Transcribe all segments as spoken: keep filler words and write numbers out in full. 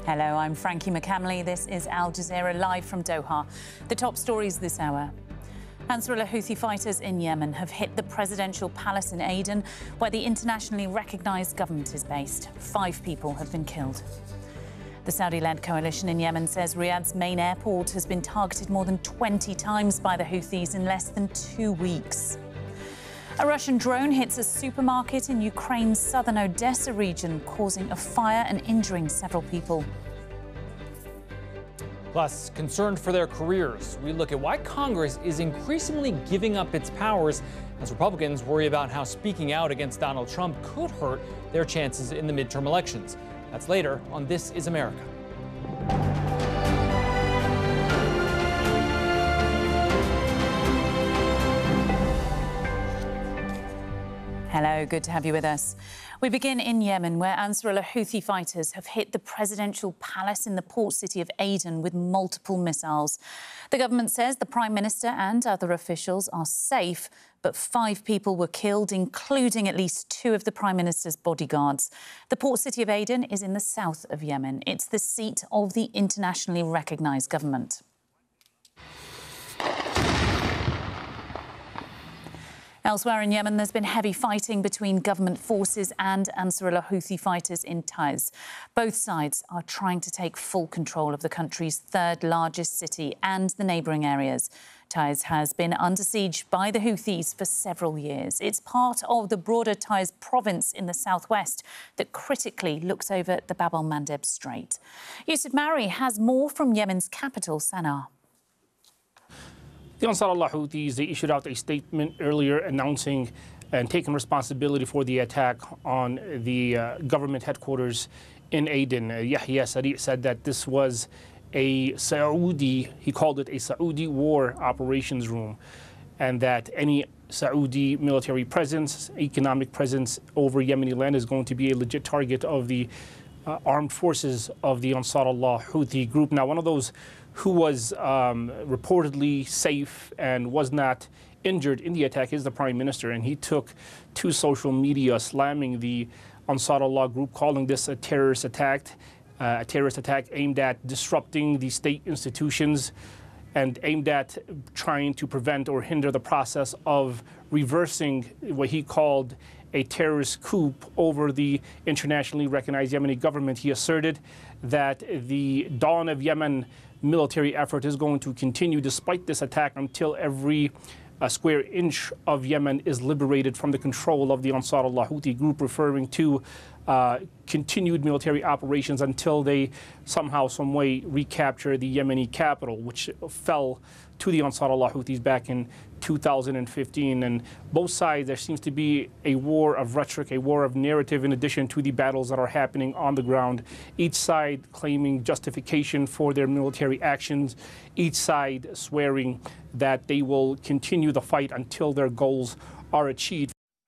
Hello, I'm Frankie McCamley. This is Al Jazeera live from Doha. The top stories this hour. Ansarullah Houthi fighters in Yemen have hit the presidential palace in Aden, where the internationally recognised government is based. Five people have been killed. The Saudi-led coalition in Yemen says Riyadh's main airport has been targeted more than twenty times by the Houthis in less than two weeks. A Russian drone hits a supermarket in Ukraine's southern Odessa region, causing a fire and injuring several people. Plus, concerned for their careers, we look at why Congress is increasingly giving up its powers as Republicans worry about how speaking out against Donald Trump could hurt their chances in the midterm elections. That's later on This Is America. Hello, good to have you with us. We begin in Yemen, where Ansarullah Houthi fighters have hit the presidential palace in the port city of Aden with multiple missiles. The government says the Prime Minister and other officials are safe, but five people were killed, including at least two of the Prime Minister's bodyguards. The port city of Aden is in the south of Yemen. It's the seat of the internationally recognised government. Elsewhere in Yemen, there's been heavy fighting between government forces and Ansarullah Houthi fighters in Taiz. Both sides are trying to take full control of the country's third largest city and the neighbouring areas. Taiz has been under siege by the Houthis for several years. It's part of the broader Taiz province in the southwest that critically looks over the Bab el-Mandeb Strait. Yusuf Mari has more from Yemen's capital, Sana'a. The Ansarullah Houthis, they issued out a statement earlier announcing and taking responsibility for the attack on the uh, government headquarters in Aden. Uh, Yahya Sari said that this was a Saudi, he called it a Saudi war operations room, and that any Saudi military presence, economic presence over Yemeni land is going to be a legit target of the uh, armed forces of the Ansarullah Houthi group. Now, one of those who was um, reportedly safe and was not injured in the attack is the Prime Minister, and he took to social media slamming the Ansarullah group, calling this a terrorist attack, uh, a terrorist attack aimed at disrupting the state institutions and aimed at trying to prevent or hinder the process of reversing what he called a terrorist coup over the internationally recognized Yemeni government. He asserted that the Dawn of Yemen military effort is going to continue despite this attack until every uh, square inch of Yemen is liberated from the control of the Ansarullah Houthi group, referring to uh, continued military operations until they somehow, some way recapture the Yemeni capital, which fell to the Ansarullah Houthis back in two thousand fifteen. And both sides, there seems to be a war of rhetoric, a war of narrative, in addition to the battles that are happening on the ground. Each side claiming justification for their military actions, each side swearing that they will continue the fight until their goals are achieved.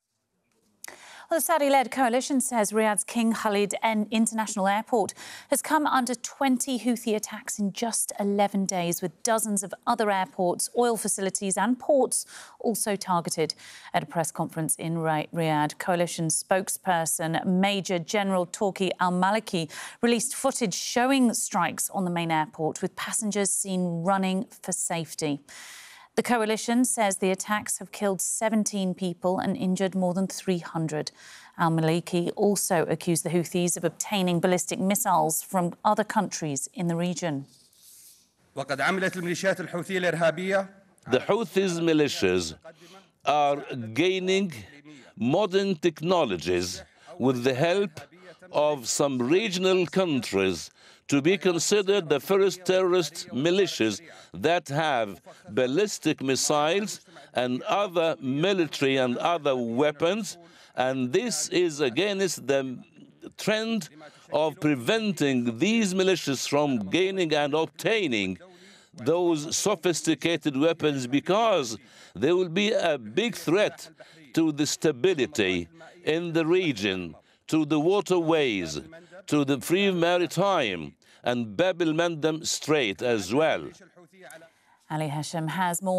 Well, the Saudi-led coalition says Riyadh's King Khalid International Airport has come under twenty Houthi attacks in just eleven days, with dozens of other airports, oil facilities and ports also targeted. At a press conference in Riyadh, coalition spokesperson Major General Torki al-Maliki released footage showing strikes on the main airport, with passengers seen running for safety. The coalition says the attacks have killed seventeen people and injured more than three hundred. Al-Maliki also accused the Houthis of obtaining ballistic missiles from other countries in the region. The Houthis militias are gaining modern technologies with the help of some regional countries to be considered the first terrorist militias that have ballistic missiles and other military and other weapons. And this is against the trend of preventing these militias from gaining and obtaining those sophisticated weapons, because there will be a big threat to the stability in the region, to the waterways, to the free maritime and Bab el-Mandeb Strait as well. Ali Hashem has more.